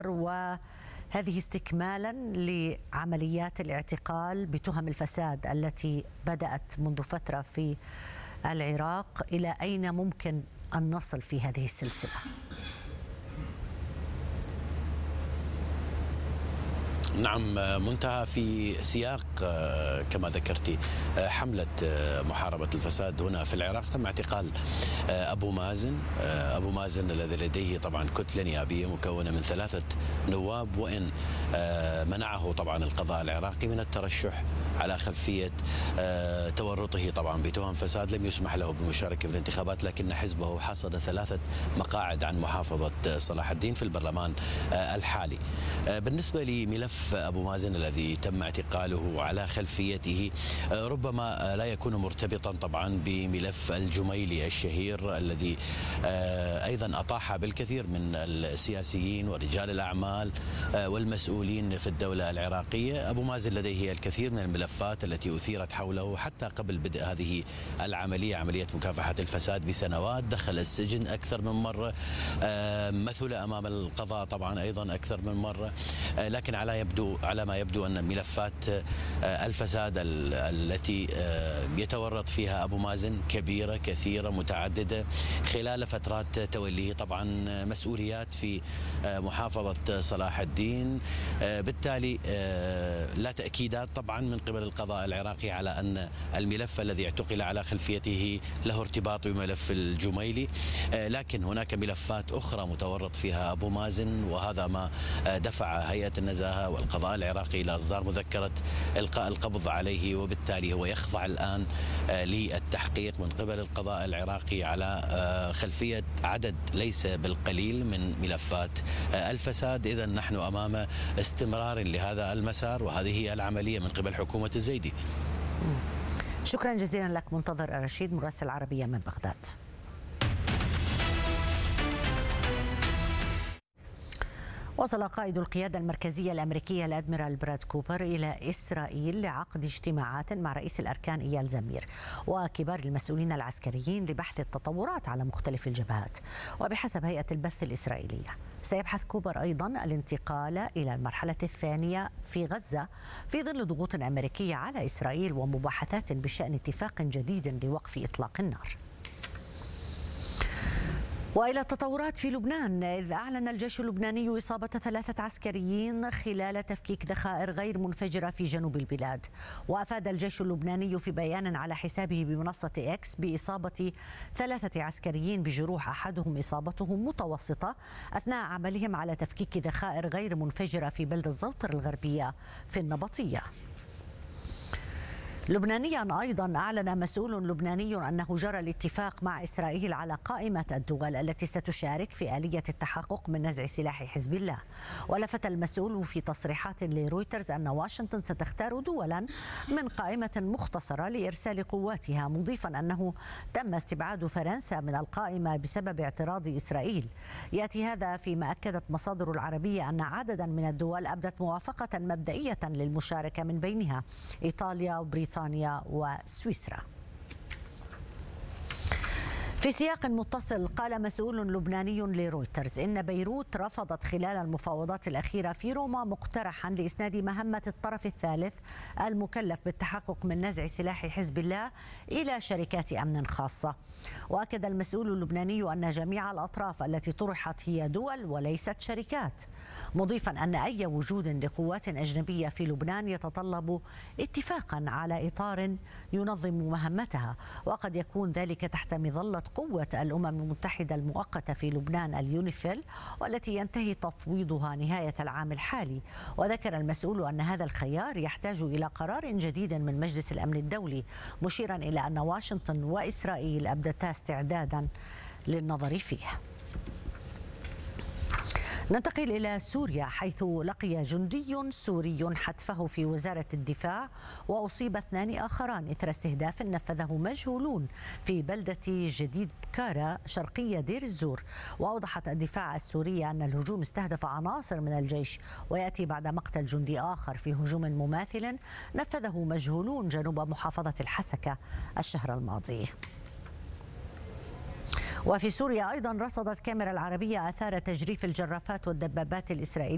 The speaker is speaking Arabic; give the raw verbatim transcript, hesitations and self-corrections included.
وهذه استكمالا لعمليات الاعتقال بتهم الفساد التي بدأت منذ فترة في العراق. إلى أين ممكن أن نصل في هذه السلسلة؟ نعم، منتهى في سياق كما ذكرتي حملة محاربة الفساد هنا في العراق. تم اعتقال أبو مازن أبو مازن الذي لديه طبعا كتلة نيابية مكونة من ثلاثة نواب، وإن منعه طبعا القضاء العراقي من الترشح على خلفية تورطه طبعا بتهم فساد لم يسمح له بالمشاركة في الانتخابات، لكن حزبه حصد ثلاثة مقاعد عن محافظة صلاح الدين في البرلمان الحالي. بالنسبة لملف أبو مازن الذي تم اعتقاله على خلفيته ربما لا يكون مرتبطا طبعا بملف الجميلي الشهير الذي أيضا أطاح بالكثير من السياسيين ورجال الأعمال والمسؤولين في الدولة العراقية. أبو مازن لديه الكثير من الملفات التي أثيرت حوله حتى قبل بدء هذه العملية، عملية مكافحة الفساد بسنوات. دخل السجن أكثر من مرة، مثل أمام القضاء طبعا أيضا أكثر من مرة، لكن على يبدو على ما يبدو أن ملفات الفساد التي يتورط فيها أبو مازن كبيرة كثيرة متعددة خلال فترات توليه طبعا مسؤوليات في محافظة صلاح الدين. بالتالي لا تأكيدات طبعا من قبل القضاء العراقي على أن الملف الذي اعتقل على خلفيته له ارتباط بملف الجميلي، لكن هناك ملفات أخرى متورط فيها أبو مازن، وهذا ما دفع هيئة النزاهة والقضاء العراقي إلى إصدار مذكرة إلقاء القبض عليه، وبالتالي هو يخضع الآن للتحقيق من قبل القضاء العراقي على خلفية عدد ليس بالقليل من ملفات الفساد. إذا نحن أمام استمرار لهذا المسار، وهذه هي العملية من قبل حكومة الزيدي. شكرا جزيلا لك منتظر الرشيد، مراسل العربية من بغداد. وصل قائد القيادة المركزية الأمريكية الأدميرال براد كوبر إلى إسرائيل لعقد اجتماعات مع رئيس الأركان إيال زمير وكبار المسؤولين العسكريين لبحث التطورات على مختلف الجبهات. وبحسب هيئة البث الإسرائيلية سيبحث كوبر أيضا الانتقال إلى المرحلة الثانية في غزة في ظل ضغوط أمريكية على إسرائيل ومباحثات بشأن اتفاق جديد لوقف إطلاق النار. وإلى التطورات في لبنان، إذ أعلن الجيش اللبناني إصابة ثلاثة عسكريين خلال تفكيك ذخائر غير منفجرة في جنوب البلاد. وأفاد الجيش اللبناني في بيان على حسابه بمنصة إكس بإصابة ثلاثة عسكريين بجروح، أحدهم إصابته متوسطة أثناء عملهم على تفكيك ذخائر غير منفجرة في بلدة زوطر الغربية في النبطية. لبنانيا أيضا أعلن مسؤول لبناني أنه جرى الاتفاق مع إسرائيل على قائمة الدول التي ستشارك في آلية التحقق من نزع سلاح حزب الله. ولفت المسؤول في تصريحات لرويترز أن واشنطن ستختار دولا من قائمة مختصرة لإرسال قواتها، مضيفا أنه تم استبعاد فرنسا من القائمة بسبب اعتراض إسرائيل. يأتي هذا فيما أكدت مصادر العربية أن عددا من الدول أبدت موافقة مبدئية للمشاركة، من بينها إيطاليا وبريطانيا بريطانيا وسويسرا. في سياق متصل، قال مسؤول لبناني لرويترز إن بيروت رفضت خلال المفاوضات الأخيرة في روما مقترحا لإسناد مهمة الطرف الثالث المكلف بالتحقق من نزع سلاح حزب الله إلى شركات أمن خاصة. وأكد المسؤول اللبناني أن جميع الأطراف التي طرحت هي دول وليست شركات، مضيفا أن أي وجود لقوات أجنبية في لبنان يتطلب اتفاقا على إطار ينظم مهمتها، وقد يكون ذلك تحت مظلة قوة الأمم المتحدة المؤقتة في لبنان اليونيفيل، والتي ينتهي تفويضها نهاية العام الحالي. وذكر المسؤول أن هذا الخيار يحتاج إلى قرار جديد من مجلس الأمن الدولي، مشيرا إلى أن واشنطن وإسرائيل أبدتا استعدادا للنظر فيه. ننتقل إلى سوريا، حيث لقي جندي سوري حتفه في وزارة الدفاع وأصيب اثنان آخران إثر استهداف نفذه مجهولون في بلدة جديد بكارا شرقية دير الزور. وأوضحت الدفاع السورية أن الهجوم استهدف عناصر من الجيش، ويأتي بعد مقتل جندي آخر في هجوم مماثل نفذه مجهولون جنوب محافظة الحسكة الشهر الماضي. وفي سوريا أيضا رصدت كاميرا العربية آثار تجريف الجرافات والدبابات الإسرائيلية